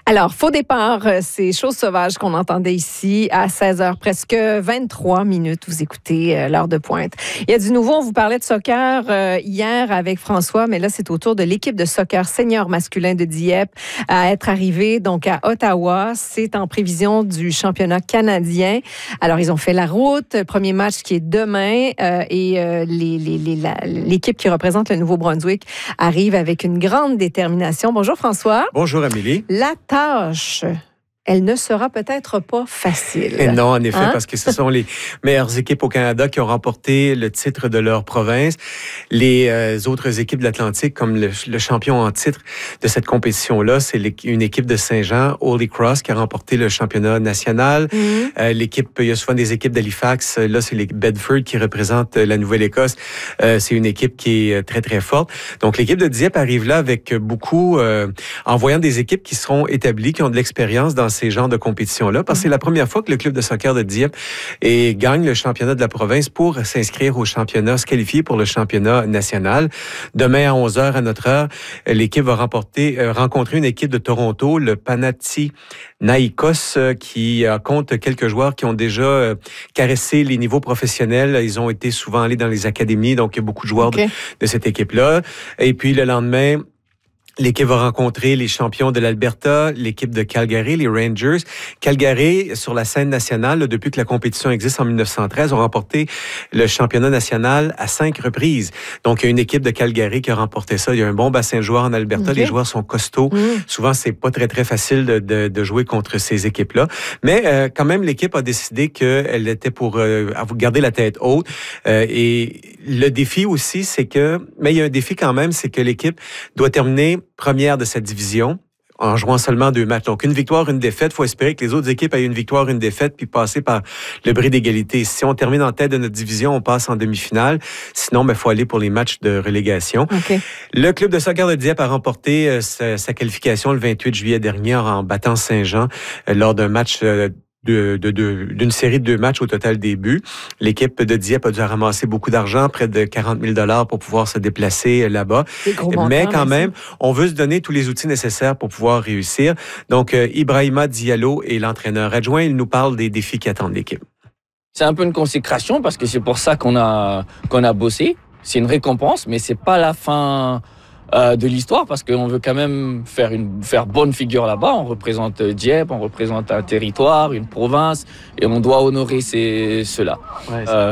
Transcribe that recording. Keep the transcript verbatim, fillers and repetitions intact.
Alors, faux départ, c'est Chose sauvage qu'on entendait ici à seize heures, presque vingt-trois minutes. Vous écoutez euh, l'heure de pointe. Il y a du nouveau. On vous parlait de soccer euh, hier avec François, mais là, c'est au tour de l'équipe de soccer senior masculin de Dieppe à être arrivée donc à Ottawa. C'est en prévision du championnat canadien. Alors, ils ont fait la route. Le premier match qui est demain euh, et euh, les, les, les, la, l'équipe qui représente le Nouveau-Brunswick arrive avec une grande détermination. Bonjour François. Bonjour Amélie. La tâche, elle ne sera peut-être pas facile. Et non, en effet, hein? Parce que ce sont les meilleures équipes au Canada qui ont remporté le titre de leur province. Les euh, autres équipes de l'Atlantique, comme le, le champion en titre de cette compétition-là, c'est une équipe de Saint-Jean, Holy Cross, qui a remporté le championnat national. Mm-hmm. Euh, l'équipe, il y a souvent des équipes d'Halifax. Là, c'est les Bedford qui représentent la Nouvelle-Écosse. Euh, c'est une équipe qui est très, très forte. Donc, l'équipe de Dieppe arrive là avec beaucoup, euh, en voyant des équipes qui seront établies, qui ont de l'expérience dans ces genres de compétitions-là, parce que c'est la première fois que le club de soccer de Dieppe et gagne le championnat de la province pour s'inscrire au championnat, se qualifier pour le championnat national. Demain à onze heures à notre heure, l'équipe va remporter, euh, rencontrer une équipe de Toronto, le Panathinaikos, euh, qui euh, compte quelques joueurs qui ont déjà euh, caressé les niveaux professionnels. Ils ont été souvent allés dans les académies, donc il y a beaucoup de joueurs okay. de, de cette équipe-là. Et puis le lendemain, l'équipe va rencontrer les champions de l'Alberta, l'équipe de Calgary, les Rangers. Calgary, sur la scène nationale, là, depuis que la compétition existe en mille neuf cent treize, ont remporté le championnat national à cinq reprises. Donc, il y a une équipe de Calgary qui a remporté ça. Il y a un bon bassin de joueurs en Alberta. Okay. Les joueurs sont costauds. Mmh. Souvent, c'est pas très, très facile de, de, de jouer contre ces équipes-là. Mais euh, quand même, l'équipe a décidé qu'elle était pour euh, garder la tête haute. Euh, et le défi aussi, c'est que... Mais il y a un défi quand même, c'est que l'équipe doit terminer première de cette division en jouant seulement deux matchs. Donc, une victoire, une défaite. Il faut espérer que les autres équipes aient une victoire, une défaite, puis passer par le bris d'égalité. Si on termine en tête de notre division, on passe en demi-finale. Sinon, il faut aller pour les matchs de relégation. Okay. Le club de soccer de Dieppe a remporté euh, sa, sa qualification le vingt-huit juillet dernier en battant Saint-Jean euh, lors d'un match euh, De, de, de, d'une série de deux matchs au total des buts. L'équipe de Dieppe a dû ramasser beaucoup d'argent, près de quarante mille dollars pour pouvoir se déplacer là-bas. Mais quand même, on veut se donner tous les outils nécessaires pour pouvoir réussir. Donc, euh, Ibrahima Diallo est l'entraîneur adjoint. Il nous parle des défis qui attendent l'équipe. C'est un peu une consécration parce que c'est pour ça qu'on a, qu'on a bossé. C'est une récompense, mais c'est pas la fin... Euh, de l'histoire parce qu'on veut quand même faire une faire bonne figure là-bas. On représente Dieppe, on représente un territoire, une province et on doit honorer ces, ceux-là. Ouais, euh,